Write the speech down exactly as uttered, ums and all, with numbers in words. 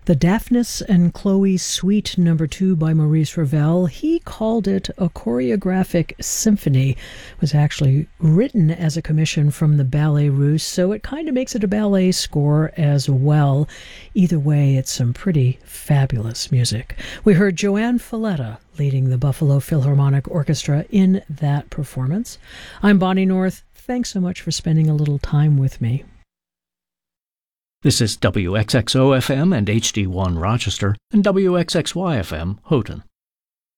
The Daphnis and Chloe Suite Number Two by Maurice Ravel. He called it a choreographic symphony. It was actually written as a commission from the Ballet Russe, so it kind of makes it a ballet score as well. Either way, it's some pretty fabulous music. We heard Joanne Falletta leading the Buffalo Philharmonic Orchestra in that performance. I'm Bonnie North. Thanks so much for spending a little time with me. This is W X X O F M and H D one Rochester and W X X Y F M Houghton.